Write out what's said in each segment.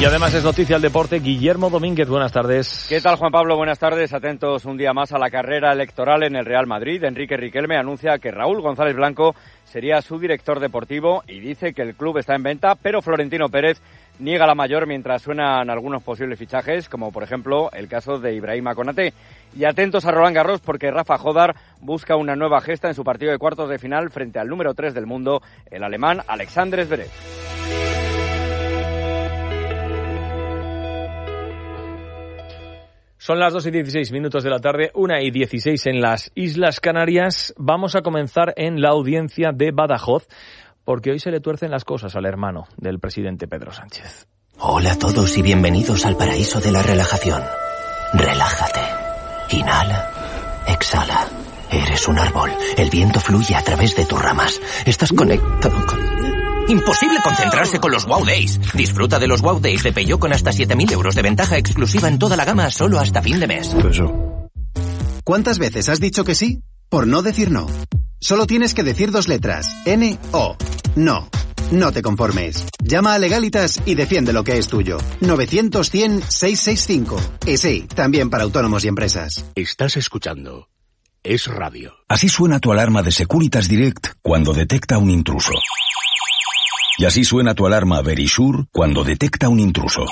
Y además es noticia el deporte. Guillermo Domínguez, buenas tardes. ¿Qué tal, Juan Pablo? Buenas tardes. Atentos un día más a la carrera electoral en el Real Madrid. Enrique Riquelme anuncia que Raúl González Blanco sería su director deportivo y dice que el club está en venta, pero Florentino Pérez niega la mayor mientras suenan algunos posibles fichajes, como por ejemplo el caso de Ibrahima Konaté. Y atentos a Roland Garros porque Rafa Jodar busca una nueva gesta en su partido de cuartos de final frente al número 3 del mundo, el alemán Alexander Zverev. Son las 2:16 de la tarde, 1:16 en las Islas Canarias. Vamos a comenzar en la audiencia de Badajoz, porque hoy se le tuercen las cosas al hermano del presidente Pedro Sánchez. Hola a todos y bienvenidos al paraíso de la relajación. Relájate. Inhala. Exhala. Eres un árbol. El viento fluye a través de tus ramas. Estás conectado con... Imposible concentrarse con los Wow Days. Disfruta de los Wow Days de Peugeot con hasta 7.000 euros de ventaja exclusiva en toda la gama solo hasta fin de mes. ¿Cuántas veces has dicho que sí por no decir no? Solo tienes que decir 2 letras. N-O. No. No te conformes. Llama a Legalitas y defiende lo que es tuyo. 900-100-665. Y sí, también para autónomos y empresas. Estás escuchando Es Radio. Así suena tu alarma de Securitas Direct cuando detecta un intruso. Y así suena tu alarma Verisure cuando detecta un intruso.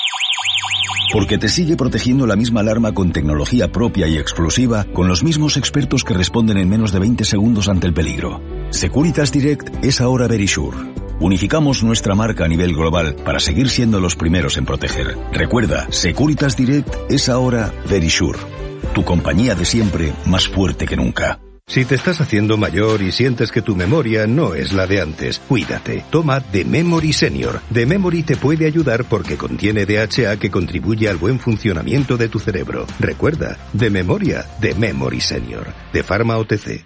Porque te sigue protegiendo la misma alarma con tecnología propia y exclusiva, con los mismos expertos que responden en menos de 20 segundos ante el peligro. Securitas Direct es ahora Verisure. Unificamos nuestra marca a nivel global para seguir siendo los primeros en proteger. Recuerda, Securitas Direct es ahora Verisure. Tu compañía de siempre, más fuerte que nunca. Si te estás haciendo mayor y sientes que tu memoria no es la de antes, cuídate. Toma The Memory Senior. The Memory te puede ayudar porque contiene DHA que contribuye al buen funcionamiento de tu cerebro. Recuerda, de memoria, The Memory Senior. De Pharma OTC.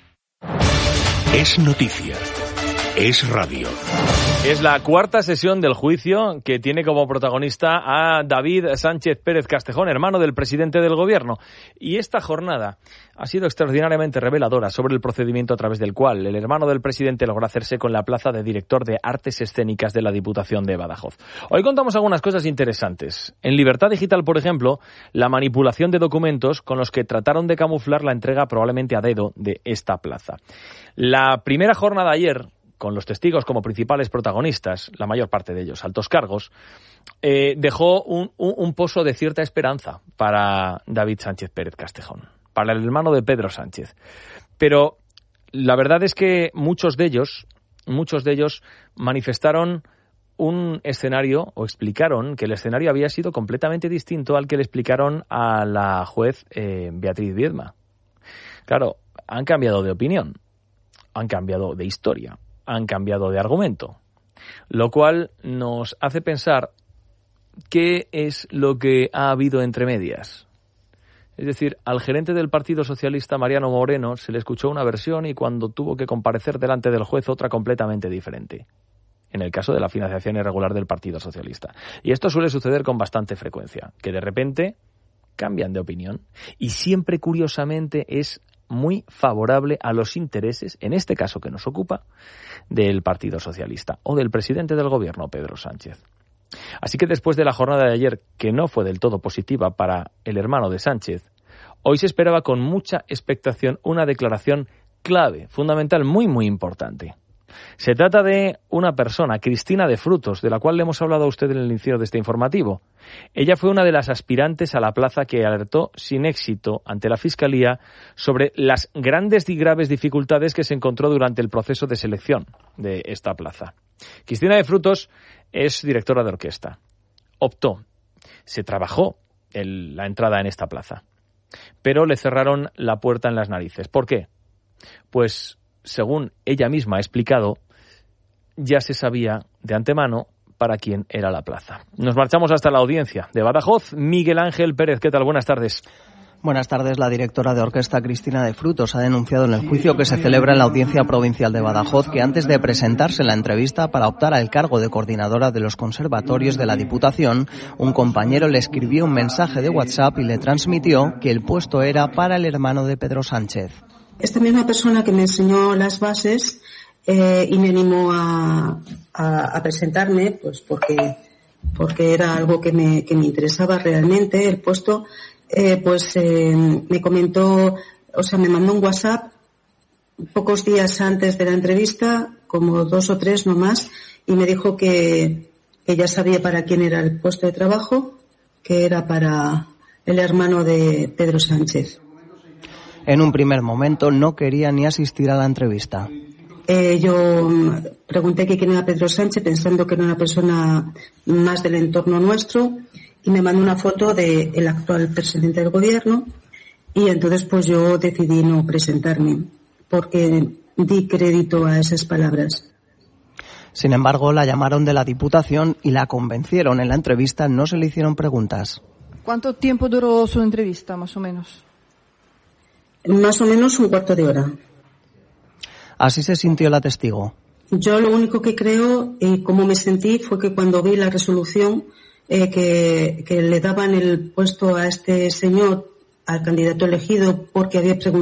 Es noticia. Es Radio. Es la cuarta sesión del juicio que tiene como protagonista a David Sánchez Pérez Castejón, hermano del presidente del gobierno. Y esta jornada ha sido extraordinariamente reveladora sobre el procedimiento a través del cual el hermano del presidente logró hacerse con la plaza de director de Artes Escénicas de la Diputación de Badajoz. Hoy contamos algunas cosas interesantes. En Libertad Digital, por ejemplo, la manipulación de documentos con los que trataron de camuflar la entrega probablemente a dedo de esta plaza. La primera jornada ayer, con los testigos como principales protagonistas, la mayor parte de ellos altos cargos, dejó un pozo de cierta esperanza para David Sánchez Pérez Castejón, para el hermano de Pedro Sánchez. Pero la verdad es que muchos de ellos manifestaron un escenario, o explicaron que el escenario había sido completamente distinto al que le explicaron a la juez Beatriz Viedma. Claro, han cambiado de opinión, han cambiado de historia, han cambiado de argumento, lo cual nos hace pensar qué es lo que ha habido entre medias. Es decir, al gerente del Partido Socialista, Mariano Moreno, se le escuchó una versión y cuando tuvo que comparecer delante del juez otra completamente diferente, en el caso de la financiación irregular del Partido Socialista. Y esto suele suceder con bastante frecuencia, que de repente cambian de opinión y siempre, curiosamente, es muy favorable a los intereses, en este caso que nos ocupa, del Partido Socialista o del presidente del gobierno, Pedro Sánchez. Así que después de la jornada de ayer, que no fue del todo positiva para el hermano de Sánchez, hoy se esperaba con mucha expectación una declaración clave, fundamental, muy, muy importante. Se trata de una persona, Cristina de Frutos, de la cual le hemos hablado a usted en el inicio de este informativo. Ella fue una de las aspirantes a la plaza que alertó sin éxito ante la Fiscalía sobre las grandes y graves dificultades que se encontró durante el proceso de selección de esta plaza. Cristina de Frutos es directora de orquesta. Se trabajó la entrada en esta plaza, pero le cerraron la puerta en las narices. ¿Por qué? Pues, según ella misma ha explicado, ya se sabía de antemano para quién era la plaza. Nos marchamos hasta la audiencia de Badajoz. Miguel Ángel Pérez, ¿qué tal? Buenas tardes. Buenas tardes. La directora de orquesta Cristina de Frutos ha denunciado en el juicio que se celebra en la Audiencia Provincial de Badajoz que antes de presentarse en la entrevista para optar al cargo de coordinadora de los conservatorios de la Diputación, un compañero le escribió un mensaje de WhatsApp y le transmitió que el puesto era para el hermano de Pedro Sánchez. Esta misma persona que me enseñó las bases y me animó a presentarme, pues porque porque era algo que me interesaba realmente, el puesto, me comentó, me mandó un WhatsApp pocos días antes de la entrevista, como 2 o 3 no más, y me dijo que ya sabía para quién era el puesto de trabajo, que era para el hermano de Pedro Sánchez. En un primer momento no quería ni asistir a la entrevista. Yo pregunté que quién era Pedro Sánchez, pensando que era una persona más del entorno nuestro, y me mandó una foto del actual presidente del gobierno, y entonces pues yo decidí no presentarme, porque di crédito a esas palabras. Sin embargo, la llamaron de la Diputación y la convencieron. En la entrevista no se le hicieron preguntas. ¿Cuánto tiempo duró su entrevista, más o menos? Más o menos un cuarto de hora. Así se sintió la testigo. Yo lo único que creo y cómo me sentí fue que cuando vi la resolución que le daban el puesto a este señor, al candidato elegido, porque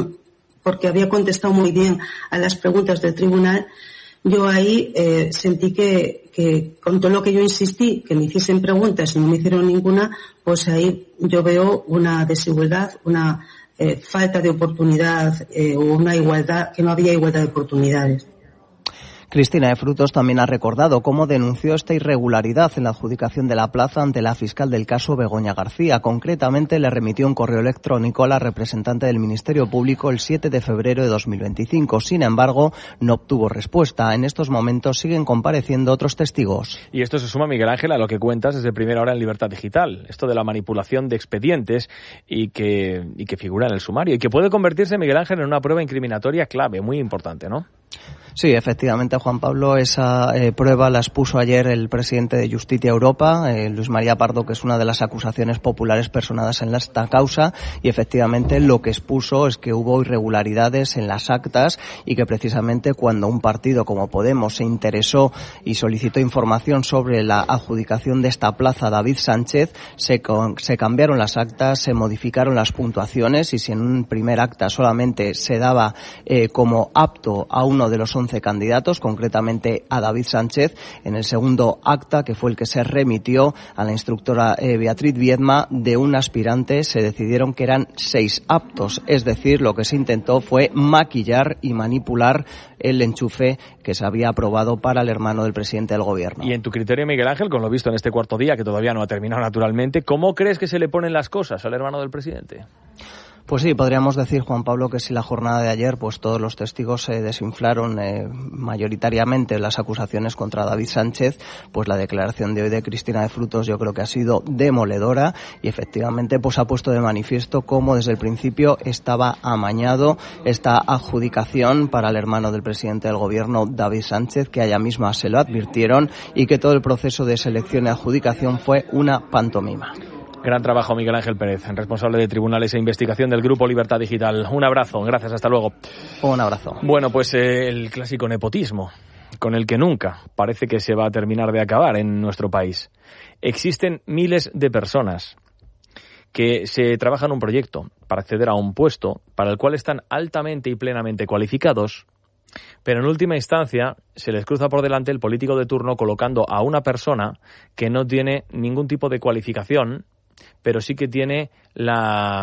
había contestado muy bien a las preguntas del tribunal, yo ahí sentí que con todo lo que yo insistí, que me hiciesen preguntas y no me hicieron ninguna, pues ahí yo veo una desigualdad, una falta de oportunidad o una igualdad, que no había igualdad de oportunidades. Cristina de Frutos también ha recordado cómo denunció esta irregularidad en la adjudicación de la plaza ante la fiscal del caso Begoña García. Concretamente, le remitió un correo electrónico a la representante del Ministerio Público el 7 de febrero de 2025. Sin embargo, no obtuvo respuesta. En estos momentos siguen compareciendo otros testigos. Y esto se suma, Miguel Ángel, a lo que cuentas desde primera hora en Libertad Digital. Esto de la manipulación de expedientes y que figura en el sumario. Y que puede convertirse, Miguel Ángel, en una prueba incriminatoria clave, muy importante, ¿no? Sí, efectivamente, Juan Pablo, esa prueba la expuso ayer el presidente de Justicia Europa, Luis María Pardo, que es una de las acusaciones populares personadas en esta causa, y efectivamente lo que expuso es que hubo irregularidades en las actas y que precisamente cuando un partido como Podemos se interesó y solicitó información sobre la adjudicación de esta plaza a David Sánchez, se cambiaron las actas, se modificaron las puntuaciones, y si en un primer acta solamente se daba como apto a uno de los 11 candidatos, concretamente a David Sánchez, en el segundo acta, que fue el que se remitió a la instructora Beatriz Viedma, de un aspirante se decidieron que eran 6 aptos, es decir, lo que se intentó fue maquillar y manipular el enchufe que se había aprobado para el hermano del presidente del gobierno. Y en tu criterio, Miguel Ángel, con lo visto en este cuarto día, que todavía no ha terminado naturalmente, ¿cómo crees que se le ponen las cosas al hermano del presidente? Pues sí, podríamos decir, Juan Pablo, que si la jornada de ayer, pues todos los testigos se desinflaron mayoritariamente las acusaciones contra David Sánchez, pues la declaración de hoy de Cristina de Frutos yo creo que ha sido demoledora y efectivamente pues ha puesto de manifiesto cómo desde el principio estaba amañado esta adjudicación para el hermano del presidente del gobierno, David Sánchez, que a ella misma se lo advirtieron, y que todo el proceso de selección y adjudicación fue una pantomima. Gran trabajo, Miguel Ángel Pérez, responsable de Tribunales e Investigación del Grupo Libertad Digital. Un abrazo, gracias, hasta luego. Un abrazo. Bueno, pues el clásico nepotismo, con el que nunca parece que se va a terminar de acabar en nuestro país. Existen miles de personas que se trabajan un proyecto para acceder a un puesto para el cual están altamente y plenamente cualificados, pero en última instancia se les cruza por delante el político de turno colocando a una persona que no tiene ningún tipo de cualificación, pero sí que tiene la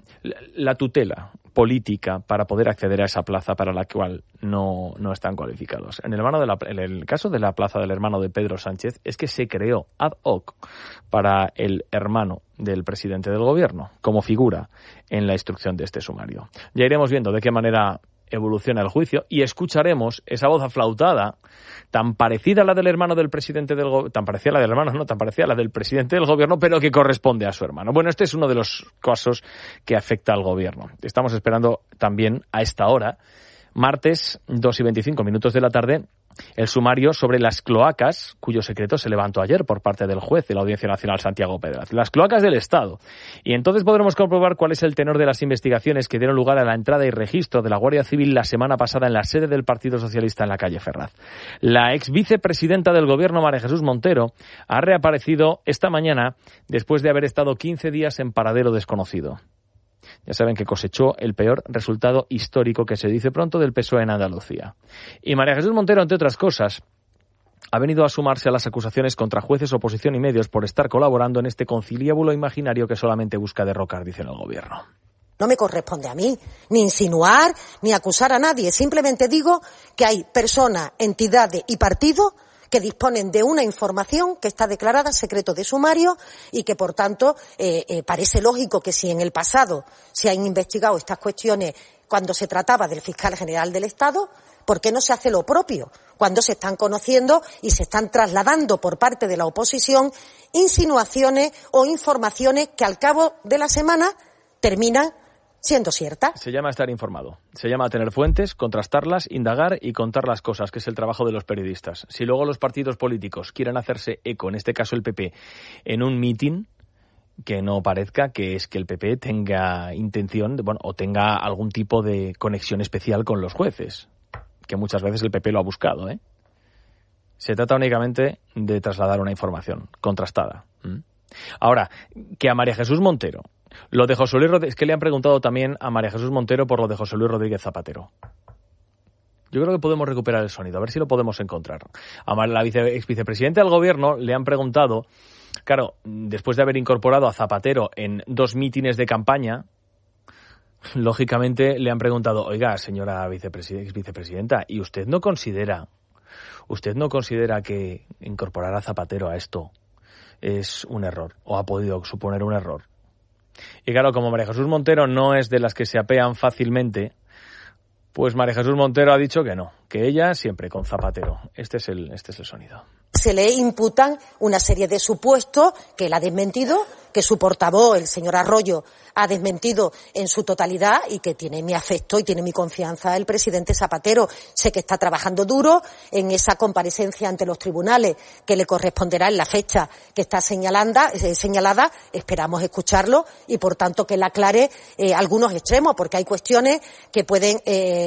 tutela política para poder acceder a esa plaza para la cual no están cualificados. En el caso de la plaza del hermano de Pedro Sánchez, es que se creó ad hoc para el hermano del presidente del gobierno, como figura en la instrucción de este sumario. Ya iremos viendo de qué manera evoluciona el juicio y escucharemos esa voz aflautada tan parecida a la del hermano del presidente del gobierno, tan parecida a la del presidente del gobierno, pero que corresponde a su hermano. Bueno, este es uno de los casos que afecta al gobierno. Estamos esperando también a esta hora, martes 2:25 de la tarde, el sumario sobre las cloacas, cuyo secreto se levantó ayer por parte del juez de la Audiencia Nacional, Santiago Pedraz. Las cloacas del Estado. Y entonces podremos comprobar cuál es el tenor de las investigaciones que dieron lugar a la entrada y registro de la Guardia Civil la semana pasada en la sede del Partido Socialista en la calle Ferraz. La ex vicepresidenta del Gobierno, María Jesús Montero, ha reaparecido esta mañana después de haber estado 15 días en paradero desconocido. Ya saben que cosechó el peor resultado histórico, que se dice pronto, del PSOE en Andalucía. Y María Jesús Montero, entre otras cosas, ha venido a sumarse a las acusaciones contra jueces, oposición y medios por estar colaborando en este conciliábulo imaginario que solamente busca derrocar, dicen el gobierno. No me corresponde a mí ni insinuar ni acusar a nadie. Simplemente digo que hay personas, entidades y partidos que disponen de una información que está declarada secreto de sumario y que, por tanto, parece lógico que si en el pasado se han investigado estas cuestiones cuando se trataba del fiscal general del Estado, ¿por qué no se hace lo propio cuando se están conociendo y se están trasladando por parte de la oposición insinuaciones o informaciones que al cabo de la semana terminan siendo cierta? Se llama estar informado, se llama tener fuentes, contrastarlas, indagar y contar las cosas, que es el trabajo de los periodistas. Si luego los partidos políticos quieren hacerse eco, en este caso el PP, en un mitin, que no parezca que es que el PP tenga intención, o tenga algún tipo de conexión especial con los jueces, que muchas veces el PP lo ha buscado, ¿eh? Se trata únicamente de trasladar una información contrastada. Ahora, que a María Jesús Montero, lo de José Luis Rodríguez, es que le han preguntado también a María Jesús Montero por lo de José Luis Rodríguez Zapatero. Yo creo que podemos recuperar el sonido, a ver si lo podemos encontrar. A la exvicepresidenta del gobierno le han preguntado, claro, después de haber incorporado a Zapatero en 2 mítines de campaña, lógicamente le han preguntado, oiga, señora exvicepresidenta, ¿y usted no considera que incorporar a Zapatero a esto es un error o ha podido suponer un error? Y claro, como María Jesús Montero no es de las que se apean fácilmente, pues María Jesús Montero ha dicho que no, que ella siempre con Zapatero. Este es el sonido. Se le imputan una serie de supuestos que él ha desmentido, que su portavoz, el señor Arroyo, ha desmentido en su totalidad y que tiene mi afecto y tiene mi confianza el presidente Zapatero. Sé que está trabajando duro en esa comparecencia ante los tribunales que le corresponderá en la fecha que está señalada. Esperamos escucharlo y, por tanto, que le aclare algunos extremos, porque hay cuestiones que pueden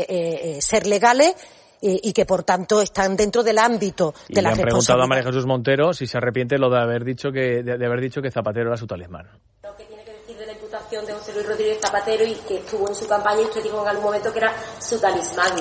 ser legales y que, por tanto, están dentro del ámbito de la responsabilidad. Le han preguntado a María Jesús Montero si se arrepiente de haber dicho que Zapatero era su talismán. Lo que tiene que decir de la imputación de José Luis Rodríguez Zapatero y que estuvo en su campaña y usted dijo en algún momento que era su talismán.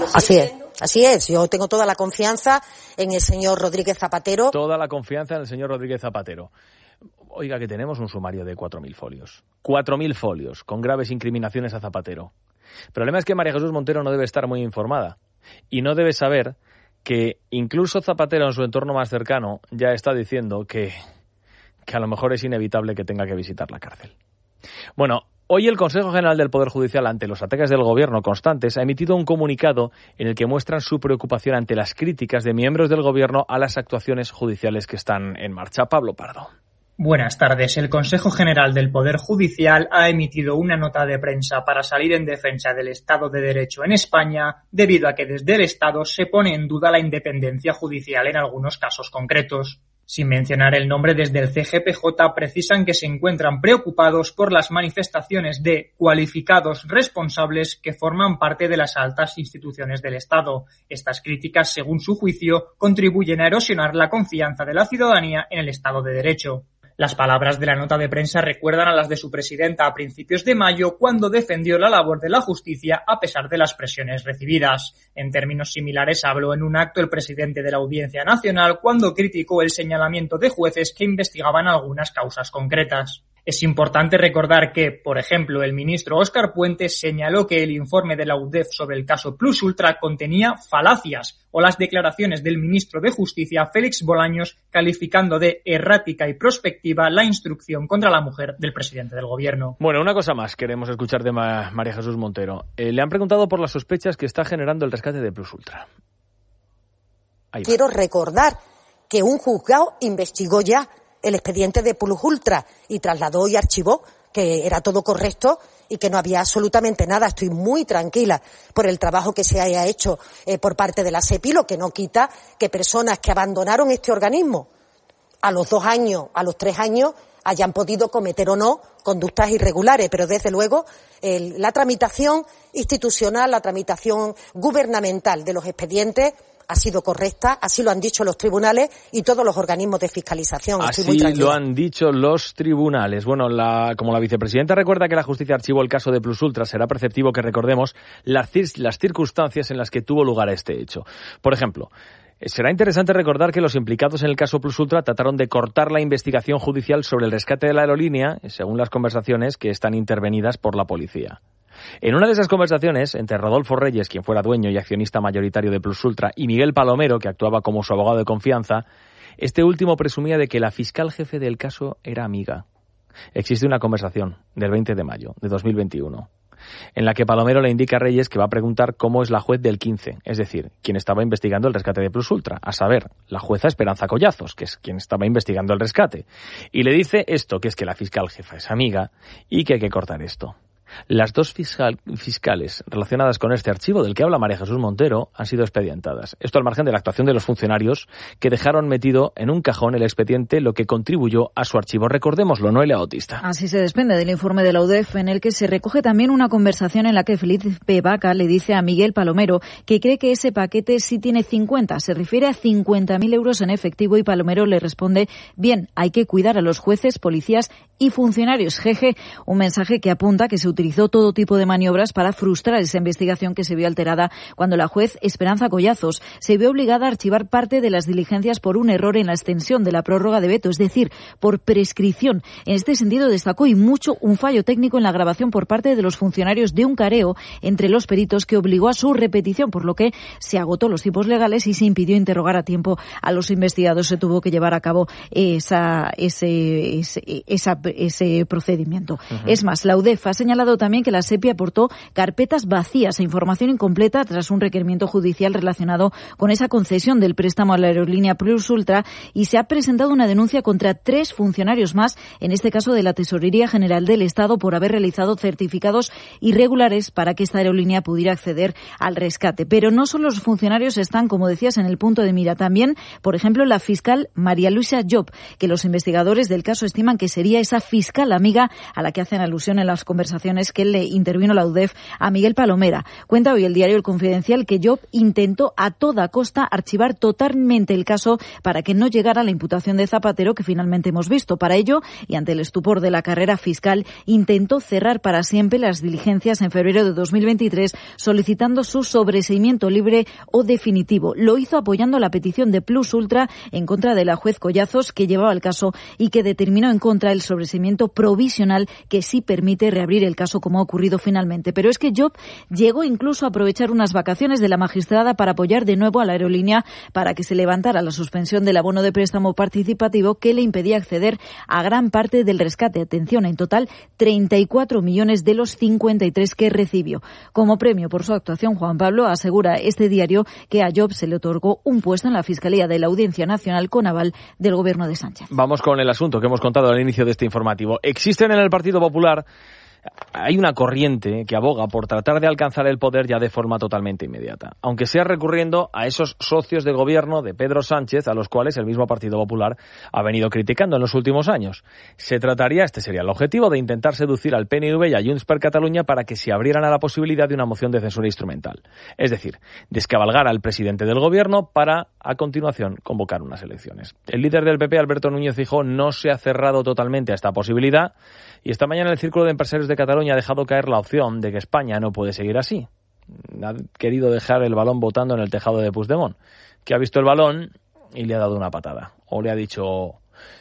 Así es. Yo tengo toda la confianza en el señor Rodríguez Zapatero. Toda la confianza en el señor Rodríguez Zapatero. Oiga, que tenemos un sumario de 4.000 folios. 4.000 folios con graves incriminaciones a Zapatero. El problema es que María Jesús Montero no debe estar muy informada. Y no debe saber que incluso Zapatero en su entorno más cercano ya está diciendo que a lo mejor es inevitable que tenga que visitar la cárcel. Bueno, hoy el Consejo General del Poder Judicial, ante los ataques del gobierno constantes, ha emitido un comunicado en el que muestran su preocupación ante las críticas de miembros del gobierno a las actuaciones judiciales que están en marcha. Pablo Pardo. Buenas tardes. El Consejo General del Poder Judicial ha emitido una nota de prensa para salir en defensa del Estado de Derecho en España, debido a que desde el Estado se pone en duda la independencia judicial en algunos casos concretos. Sin mencionar el nombre, desde el CGPJ precisan que se encuentran preocupados por las manifestaciones de cualificados responsables que forman parte de las altas instituciones del Estado. Estas críticas, según su juicio, contribuyen a erosionar la confianza de la ciudadanía en el Estado de Derecho. Las palabras de la nota de prensa recuerdan a las de su presidenta a principios de mayo, cuando defendió la labor de la justicia a pesar de las presiones recibidas. En términos similares habló en un acto el presidente de la Audiencia Nacional cuando criticó el señalamiento de jueces que investigaban algunas causas concretas. Es importante recordar que, por ejemplo, el ministro Óscar Puente señaló que el informe de la UDEF sobre el caso Plus Ultra contenía falacias, o las declaraciones del ministro de Justicia, Félix Bolaños, calificando de errática y prospectiva la instrucción contra la mujer del presidente del gobierno. Bueno, una cosa más queremos escuchar de María Jesús Montero. Le han preguntado por las sospechas que está generando el rescate de Plus Ultra. Quiero recordar que un juzgado investigó ya el expediente de Plus Ultra y trasladó y archivó que era todo correcto y que no había absolutamente nada. Estoy muy tranquila por el trabajo que se haya hecho por parte de la SEPI, lo que no quita que personas que abandonaron este organismo a los 2 años, a los 3 años, hayan podido cometer o no conductas irregulares, pero desde luego la tramitación institucional, la tramitación gubernamental de los expedientes ha sido correcta, así lo han dicho los tribunales y todos los organismos de fiscalización. Así lo han dicho los tribunales. Bueno, como la vicepresidenta recuerda que la justicia archivó el caso de Plus Ultra, será preceptivo que recordemos las circunstancias en las que tuvo lugar este hecho. Por ejemplo, Será interesante recordar que los implicados en el caso Plus Ultra trataron de cortar la investigación judicial sobre el rescate de la aerolínea, según las conversaciones que están intervenidas por la policía. En una de esas conversaciones, entre Rodolfo Reyes, quien fuera dueño y accionista mayoritario de Plus Ultra, y Miguel Palomero, que actuaba como su abogado de confianza, este último presumía de que la fiscal jefe del caso era amiga. Existe una conversación del 20 de mayo de 2021. En la que Palomero le indica a Reyes que va a preguntar cómo es la juez del 15, es decir, quien estaba investigando el rescate de Plus Ultra, a saber, la jueza Esperanza Collazos, que es quien estaba investigando el rescate. Y le dice esto, que es que la fiscal jefa es amiga y que hay que cortar esto. Las dos fiscales relacionadas con este archivo del que habla María Jesús Montero han sido expedientadas. Esto al margen de la actuación de los funcionarios que dejaron metido en un cajón el expediente, lo que contribuyó a su archivo. Recordémoslo, Noelia Bautista. Así se desprende del informe de la UDEF, en el que se recoge también una conversación en la que Felipe Vaca le dice a Miguel Palomero que cree que ese paquete sí tiene 50. Se refiere a 50.000 euros en efectivo y Palomero le responde: bien, hay que cuidar a los jueces, policías y funcionarios. Jeje, un mensaje que apunta que se utilizó todo tipo de maniobras para frustrar esa investigación que se vio alterada cuando la juez Esperanza Collazos se vio obligada a archivar parte de las diligencias por un error en la extensión de la prórroga de veto, es decir, por prescripción. En este sentido destacó y mucho un fallo técnico en la grabación por parte de los funcionarios de un careo entre los peritos que obligó a su repetición, por lo que se agotó los tiempos legales y se impidió interrogar a tiempo a los investigados. Se tuvo que llevar a cabo ese procedimiento. Uh-huh. Es más, la UDEF ha señalado también que la SEPI aportó carpetas vacías e información incompleta tras un requerimiento judicial relacionado con esa concesión del préstamo a la aerolínea Plus Ultra, y se ha presentado una denuncia contra 3 funcionarios más, en este caso de la Tesorería General del Estado, por haber realizado certificados irregulares para que esta aerolínea pudiera acceder al rescate. Pero no solo los funcionarios están, como decías, en el punto de mira. También, por ejemplo, la fiscal María Luisa Job, que los investigadores del caso estiman que sería esa fiscal amiga a la que hacen alusión en las conversaciones que le intervino la UDEF a Miguel Palomera. Cuenta hoy el diario El Confidencial que Job intentó a toda costa archivar totalmente el caso para que no llegara la imputación de Zapatero que finalmente hemos visto. Para ello, y ante el estupor de la carrera fiscal, intentó cerrar para siempre las diligencias en febrero de 2023, solicitando su sobreseimiento libre o definitivo. Lo hizo apoyando la petición de Plus Ultra en contra de la juez Collazos, que llevaba el caso y que determinó en contra el sobreseimiento provisional que sí permite reabrir el caso, como ha ocurrido finalmente. Pero es que Job llegó incluso a aprovechar unas vacaciones de la magistrada para apoyar de nuevo a la aerolínea para que se levantara la suspensión del abono de préstamo participativo que le impedía acceder a gran parte del rescate. Atención, en total 34 millones de los 53 que recibió. Como premio por su actuación, Juan Pablo asegura este diario que a Job se le otorgó un puesto en la Fiscalía de la Audiencia Nacional con aval del Gobierno de Sánchez. Vamos con el asunto que hemos contado al inicio de este informativo. Existen en el Partido Popular hay una corriente que aboga por tratar de alcanzar el poder ya de forma totalmente inmediata, aunque sea recurriendo a esos socios de gobierno de Pedro Sánchez, a los cuales el mismo Partido Popular ha venido criticando en los últimos años. Se trataría, este sería el objetivo, de intentar seducir al PNV y a Junts per Catalunya para que se abrieran a la posibilidad de una moción de censura instrumental. Es decir, descabalgar al presidente del gobierno para, a continuación, convocar unas elecciones. El líder del PP, Alberto Núñez Feijóo, no se ha cerrado totalmente a esta posibilidad, y esta mañana el Círculo de Empresarios de Cataluña ha dejado caer la opción de que España no puede seguir así. Ha querido dejar el balón botando en el tejado de Puigdemont, que ha visto el balón y le ha dado una patada. O le ha dicho: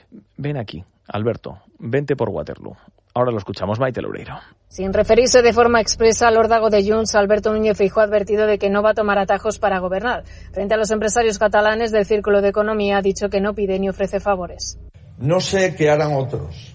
ven aquí, Alberto, vente por Waterloo. Ahora lo escuchamos, Maite Loureiro. Sin referirse de forma expresa al órdago de Junts, Alberto Núñez Feijóo ha advertido de que no va a tomar atajos para gobernar. Frente a los empresarios catalanes del Círculo de Economía ha dicho que no pide ni ofrece favores. No sé qué harán otros.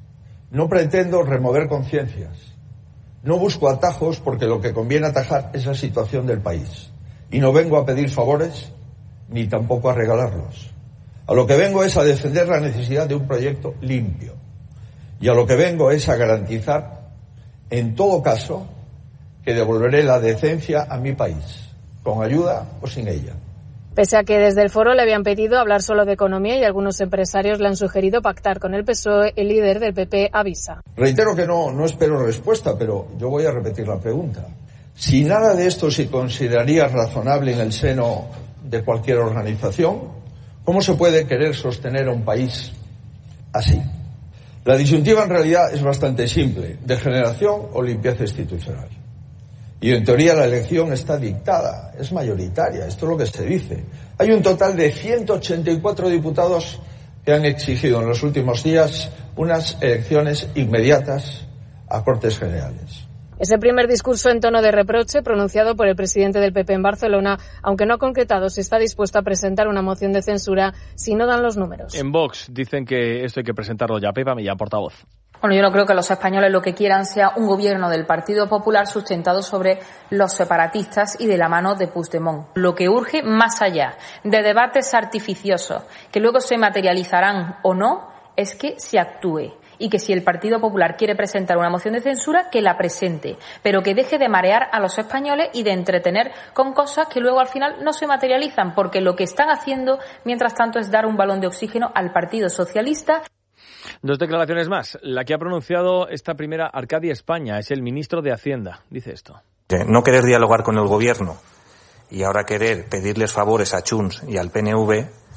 No pretendo remover conciencias. No busco atajos porque lo que conviene atajar es la situación del país. Y no vengo a pedir favores ni tampoco a regalarlos. A lo que vengo es a defender la necesidad de un proyecto limpio. Y a lo que vengo es a garantizar, en todo caso, que devolveré la decencia a mi país, con ayuda o sin ella. Pese a que desde el foro le habían pedido hablar solo de economía y algunos empresarios le han sugerido pactar con el PSOE, el líder del PP avisa. Reitero que no espero respuesta, pero yo voy a repetir la pregunta. Si nada de esto se consideraría razonable en el seno de cualquier organización, ¿cómo se puede querer sostener a un país así? La disyuntiva en realidad es bastante simple: degeneración o limpieza institucional. Y en teoría la elección está dictada, es mayoritaria, esto es lo que se dice. Hay un total de 184 diputados que han exigido en los últimos días unas elecciones inmediatas a Cortes Generales. Es el primer discurso en tono de reproche pronunciado por el presidente del PP en Barcelona, aunque no ha concretado si está dispuesto a presentar una moción de censura si no dan los números. En Vox dicen que esto hay que presentarlo ya. Pepa Millán, portavoz. Bueno, yo no creo que los españoles lo que quieran sea un gobierno del Partido Popular sustentado sobre los separatistas y de la mano de Puigdemont. Lo que urge, más allá de debates artificiosos que luego se materializarán o no, es que se actúe. Y que si el Partido Popular quiere presentar una moción de censura, que la presente, pero que deje de marear a los españoles y de entretener con cosas que luego al final no se materializan, porque lo que están haciendo, mientras tanto, es dar un balón de oxígeno al Partido Socialista. Dos declaraciones más. La que ha pronunciado esta primera Arcadi España es el ministro de Hacienda. Dice esto. No querer dialogar con el gobierno y ahora querer pedirles favores a Junts y al PNV